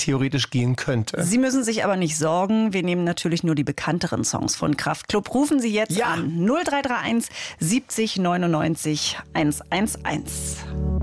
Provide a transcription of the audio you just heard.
theoretisch gehen könnte. Sie müssen sich aber nicht sorgen. Wir nehmen natürlich nur die bekannteren Songs von Kraftklub. Rufen Sie jetzt an 0331 70 99 111.